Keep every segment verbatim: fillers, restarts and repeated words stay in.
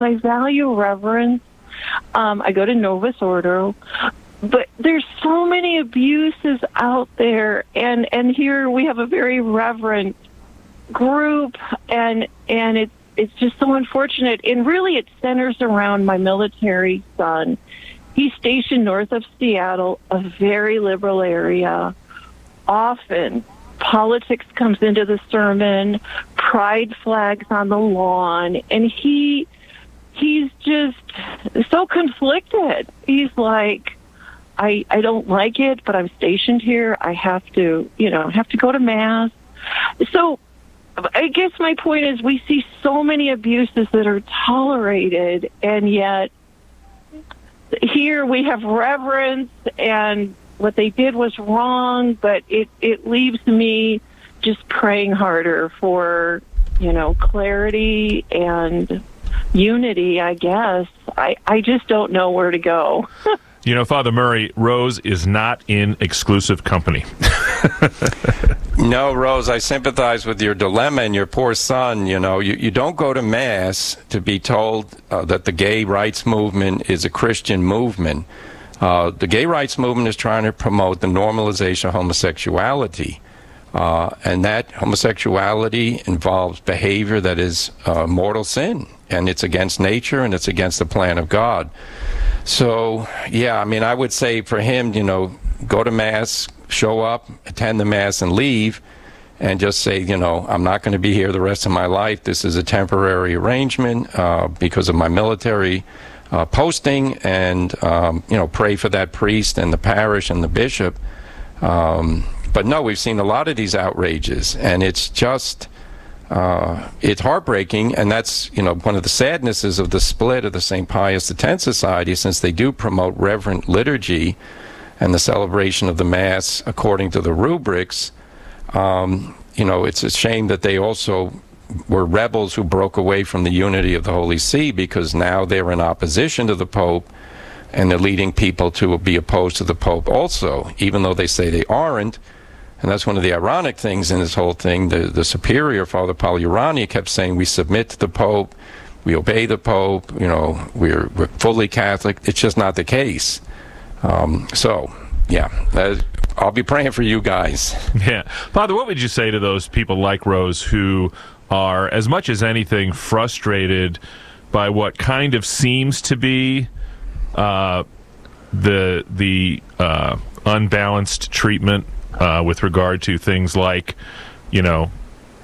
I value reverence. Um, I go to Novus Ordo. But there's so many abuses out there, and, and here we have a very reverent group, and and it's it's just so unfortunate. And really, it centers around my military son. He's stationed north of Seattle, a very liberal area. Often, politics comes into the sermon, pride flags on the lawn, and he he's just so conflicted. He's like, I, I don't like it, but I'm stationed here. I have to, you know, have to go to Mass. So I guess my point is we see so many abuses that are tolerated, and yet here we have reverence, and what they did was wrong, but it, it leaves me just praying harder for, you know, clarity and unity, I guess. I, I just don't know where to go. You know, Father Murray, Rose is not in exclusive company. No, Rose, I sympathize with your dilemma and your poor son. You know, you, you don't go to Mass to be told uh, that the gay rights movement is a Christian movement. Uh, the gay rights movement is trying to promote the normalization of homosexuality. Uh, and that homosexuality involves behavior that is uh, mortal sin. And it's against nature, and it's against the plan of God. So, yeah, I mean, I would say for him, you know, go to Mass, show up, attend the Mass, and leave, and just say, you know, I'm not going to be here the rest of my life. This is a temporary arrangement uh, because of my military uh, posting, and, um, you know, pray for that priest and the parish and the bishop. Um, but no, we've seen a lot of these outrages, and it's just... Uh, it's heartbreaking, and that's, you know, one of the sadnesses of the split of the Saint Pius X Society, since they do promote reverent liturgy and the celebration of the Mass according to the rubrics. Um, you know, it's a shame that they also were rebels who broke away from the unity of the Holy See, because now they're in opposition to the Pope, and they're leading people to be opposed to the Pope also, even though they say they aren't. And that's one of the ironic things in this whole thing. The, the superior, Father Pagliurani, kept saying, we submit to the Pope, we obey the Pope, you know, we're, we're fully Catholic. It's just not the case. Um, so, yeah, that, I'll be praying for you guys. Yeah. Father, what would you say to those people like Rose who are, as much as anything, frustrated by what kind of seems to be uh, the, the uh, unbalanced treatment Uh, with regard to things like, you know,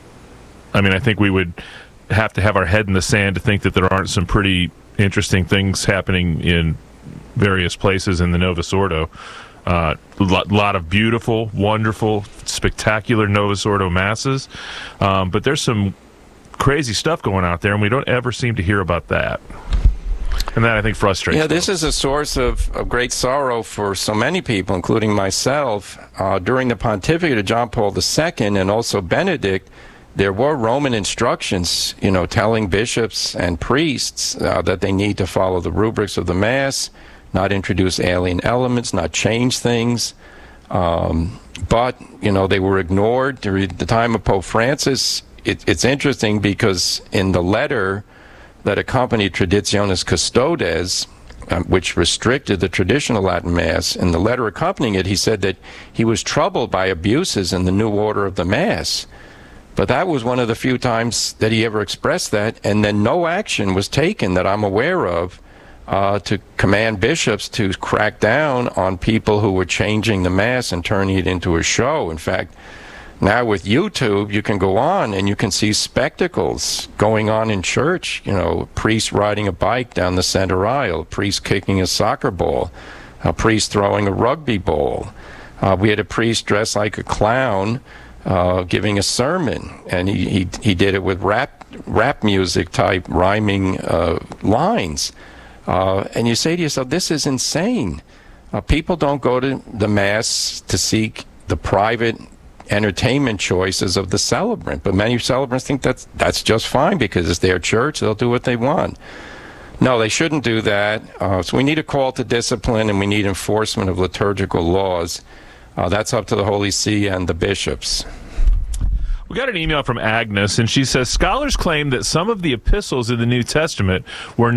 I mean, I think we would have to have our head in the sand to think that there aren't some pretty interesting things happening in various places in the Novus Ordo. A uh, lot, lot of beautiful, wonderful, spectacular Novus Ordo masses. Um, but there's some crazy stuff going out there, and we don't ever seem to hear about that. And that, I think, frustrates Yeah, this them. is a source of, of great sorrow for so many people, including myself. Uh, during the pontificate of John Paul the Second and also Benedict, there were Roman instructions, you know, telling bishops and priests uh, that they need to follow the rubrics of the Mass, not introduce alien elements, not change things. Um, but, you know, they were ignored during the time of Pope Francis. It, it's interesting because in the letter that accompanied Traditionis Custodes, um, which restricted the traditional Latin Mass, in the letter accompanying it, he said that he was troubled by abuses in the new order of the Mass. But that was one of the few times that he ever expressed that, and then no action was taken that I'm aware of uh, to command bishops to crack down on people who were changing the Mass and turning it into a show. In fact, now with YouTube, you can go on and you can see spectacles going on in church. You know, a priest riding a bike down the center aisle, a priest kicking a soccer ball, a priest throwing a rugby ball. Uh, we had a priest dressed like a clown uh, giving a sermon, and he, he, he did it with rap, rap music type rhyming uh, lines. Uh, and you say to yourself, this is insane. Uh, people don't go to the Mass to seek the private entertainment choices of the celebrant, but many celebrants think that's that's just fine because it's their church, they'll do what they want. No, they shouldn't do that. Uh, so we need a call to discipline, and we need enforcement of liturgical laws. Uh, that's up to the Holy See and the bishops. We got an email from Agnes, and she says, scholars claim that some of the epistles in the New Testament were